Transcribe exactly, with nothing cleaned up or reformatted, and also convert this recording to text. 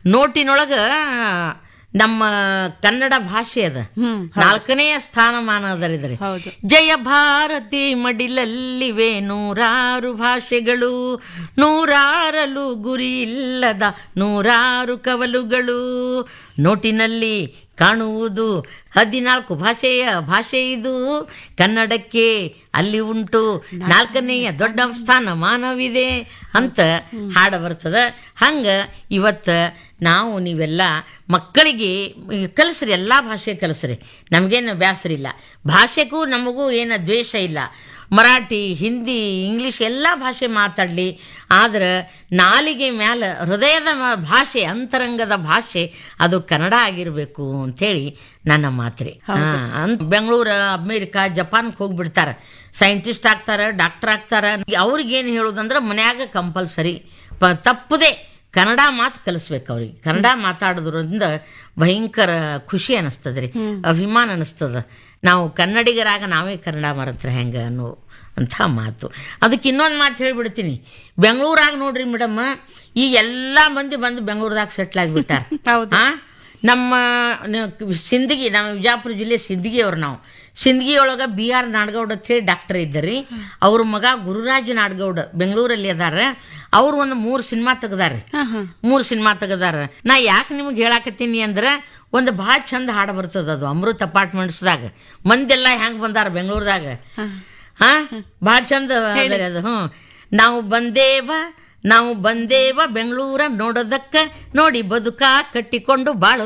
ನೋಟಿನೊಳಗ ನಮ್ಮ ಕನ್ನಡ ಭಾಷೆ ಅದ ನಾಲ್ಕನೆಯ ಸ್ಥಾನಮಾನ ಅದರಿದ್ರೆ. ಜಯ ಭಾರತಿ ಮಡಿಲಲ್ಲಿವೆ ನೂರಾರು ಭಾಷೆಗಳು, ನೂರಾರಲು ಗುರಿ ಇಲ್ಲದ ನೂರಾರು ಕವಲುಗಳು, ನೋಟಿನಲ್ಲಿ ಕಾಣುವುದು ಹದಿನಾಲ್ಕು ಭಾಷೆಯ ಭಾಷೆ ಇದು, ಕನ್ನಡಕ್ಕೆ ಅಲ್ಲಿ ಉಂಟು ನಾಲ್ಕನೆಯ ದೊಡ್ಡ ಸ್ಥಾನಮಾನವಿದೆ ಅಂತ ಹಾಡ ಬರ್ತದ. ಹಂಗ ಇವತ್ತ ನಾವು ನೀವೆಲ್ಲ ಮಕ್ಕಳಿಗೆ ಕಲಿಸ್ರಿ, ಎಲ್ಲ ಭಾಷೆ ಕಲಿಸ್ರಿ, ನಮಗೇನು ಬೇಸರ ಇಲ್ಲ. ಭಾಷೆಗೂ ನಮಗೂ ಏನು ದ್ವೇಷ ಇಲ್ಲ. ಮರಾಠಿ, ಹಿಂದಿ, ಇಂಗ್ಲೀಷ್ ಎಲ್ಲ ಭಾಷೆ ಮಾತಾಡಲಿ, ಆದ್ರೆ ನಾಲಿಗೆ ಮ್ಯಾಲ ಹೃದಯದ ಭಾಷೆ, ಅಂತರಂಗದ ಭಾಷೆ ಅದು ಕನ್ನಡ ಆಗಿರಬೇಕು ಅಂಥೇಳಿ ನನ್ನ ಮಾತ್ರಿ. ಬೆಂಗಳೂರು, ಅಮೇರಿಕಾ, ಜಪಾನ್ಗೆ ಹೋಗ್ಬಿಡ್ತಾರೆ, ಸೈಂಟಿಸ್ಟ್ ಆಗ್ತಾರೆ, ಡಾಕ್ಟರ್ ಆಗ್ತಾರೆ. ಅವ್ರಿಗೇನು ಹೇಳೋದಂದ್ರೆ ಮನ್ಯಾಗ ಕಂಪಲ್ಸರಿ ಪ ತಪ್ಪದೆ ಕನ್ನಡ ಮಾತು ಕಲಿಸ್ಬೇಕು ಅವ್ರಿಗೆ. ಕನ್ನಡ ಮಾತಾಡೋದ್ರಿಂದ ಭಯಂಕರ ಖುಷಿ ಅನಿಸ್ತದ್ರಿ, ಅಭಿಮಾನ ಅನಿಸ್ತದ. ನಾವು ಕನ್ನಡಿಗರಾಗ ನಾವೇ ಕನ್ನಡ ಮರತ್ರ ಹೆಂಗೆ ಅನ್ನೋ ಅಂಥ ಮಾತು. ಅದಕ್ಕೆ ಇನ್ನೊಂದು ಮಾತು ಹೇಳಿಬಿಡ್ತೀನಿ. ಬೆಂಗಳೂರಾಗ ನೋಡ್ರಿ ಮೇಡಮ್, ಈಗ ಎಲ್ಲ ಮಂದಿ ಬಂದು ಬೆಂಗಳೂರದಾಗ ಸೆಟ್ಲ್ ಆಗಿಬಿಟ್ಟಾರ. ಹಾ, ನಮ್ಮ ಸಿಂದಗಿ, ನಮ್ಮ ವಿಜಯಪುರ ಜಿಲ್ಲೆ ಸಿಂದಗಿ ಅವ್ರು. ನಾವು ಸಿಂದಗಿ ಒಳಗೆ ಬಿ ಆರ್ ನಾಡಗೌಡ ಅಂತ ಹೇಳಿ ಡಾಕ್ಟರ್ ಇದ್ದರಿ. ಅವ್ರ ಮಗ ಗುರುರಾಜ್ ನಾಡಗೌಡ ಬೆಂಗಳೂರಲ್ಲಿ ಅದಾರ. ಅವ್ರು ಒಂದು ಮೂರು ಸಿನಿಮಾ ತೆಗ್ದಾರ, ಮೂರು ಸಿನಿಮಾ ತೆಗ್ದಾರ. ನಾ ಯಾಕೆ ನಿಮ್ಗೆ ಹೇಳಾಕತ್ತೀನಿ ಅಂದ್ರೆ, ಒಂದು ಭಾಳ ಚಂದ ಹಾಡು ಬರ್ತದ ಅದು ಅಮೃತ್ ಅಪಾರ್ಟ್ಮೆಂಟ್ಸ್ದಾಗ. ಮಂದೆಲ್ಲ ಹೆಂಗ್ ಬಂದಾರ ಬೆಂಗಳೂರದಾಗ, ಹಾ ಭಾಳ ಚಂದ ಅದು. ಹ್ಞೂ, ನಾವು ಬಂದೇವ ನಾವು ಬಂದೇವ ಬೆಂಗಳೂರ ನೋಡೋದಕ್ಕ, ನೋಡಿ ಬದುಕ ಕಟ್ಟಿಕೊಂಡು ಬಾಳೋ